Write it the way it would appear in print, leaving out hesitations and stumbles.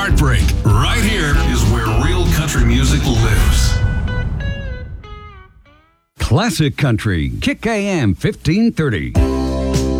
heartbreak. Right here is where real country music lives. Classic Country, Kick AM 1530.